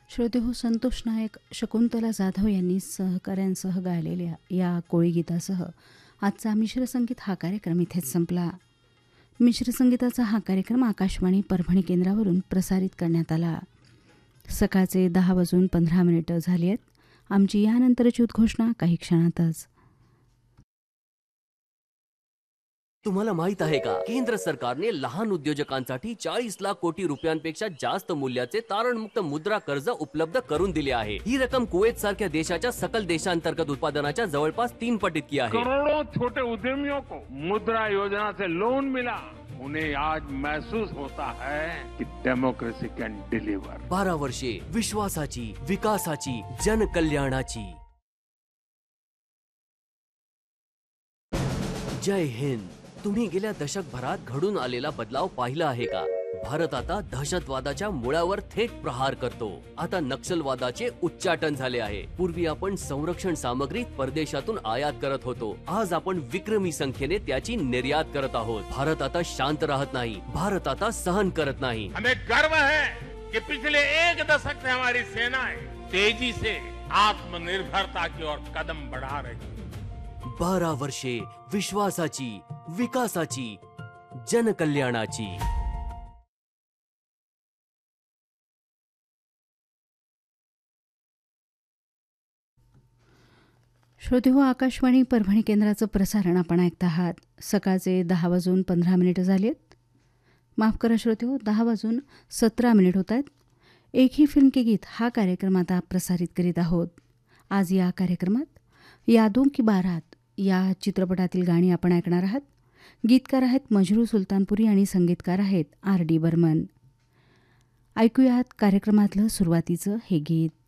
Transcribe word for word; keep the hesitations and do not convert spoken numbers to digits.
श्रोतेहो, संतोष नायक, शकुंतला जाधव यांनी सहकाऱ्यांसह गायलेल्या या कोळी गीतासह आजचा मिश्र संगीत हा कार्यक्रम इथेच संपला. मिश्र संगीताचा हा कार्यक्रम आकाशवाणी परभणी केंद्रावरून प्रसारित करण्यात आला. सकाळचे दहा वाजून पंधरा मिनिटं झाली आहेत. आमची यानंतरची उद्घोषणा काही क्षणातच. तुम्हाला माहित आहे का, केंद्र सरकारने लहान उद्योजकांसाठी चाळीस लाख कोटी रुपयांपेक्षा जास्त मूल्याचे तारणमुक्त मुद्रा कर्ज उपलब्ध करून दिले आहे. ही रक्कम कुवेत सारख्या देशाच्या सकल देशांतर्गत उत्पादनाच्या जवळपास तीन पट इतकी आहे. करोड़ों छोटे उद्यमियों को मुद्रा योजना से लोन मिला. उन्हें आज महसूस होता है कि डेमोक्रेसी कैन डिलीवर. बारा वर्षे विश्वासाची, विकासाची, जनकल्याणाची. जय हिंद. तुम्ही गेल्या दशकभरात घडून आलेला बदलाव पाहिला आहे का? भारत आता दहशतवादाच्या मुळावर थेट प्रहार करतो. आता नक्षलवादाचे उच्चाटन झाले आहे. पूर्वी आपण संरक्षण सामग्री परदेशातून आयात करत होतो. आज आपण विक्रमी संख्येने त्याची निर्यात करत आहोत. भारत आता शांत राहत नाही. भारत आता सहन करत नाही. हमें गर्व है कि पिछले एक दशक से हमारी सेनाएं तेजी से आत्मनिर्भरता की ओर कदम बढ़ा रही है. बारा वर्षे विश्वासाची, विकासाची, जनकल्याणाची. श्रोतेहो, आकाशवाणी परभणी केंद्राचं प्रसारण आपण ऐकत आहात. सकाळचे दहा वाजून पंधरा मिनिटं झाली आहेत. माफ करा श्रोतेहो, दहा वाजून सतरा मिनिट होत आहेत. एक ही फिल्म के गीत हा कार्यक्रम आता प्रसारित करीत आहोत. आज या कार्यक्रमात यादों की बारात या चित्रपटातील गाणी आपण ऐकणार आहात. गीतकार आहेत मजरू सुलतानपुरी आणि संगीतकार आहेत आर डी बर्मन. ऐकूयात कार्यक्रमातलं सुरुवातीचं हे गीत.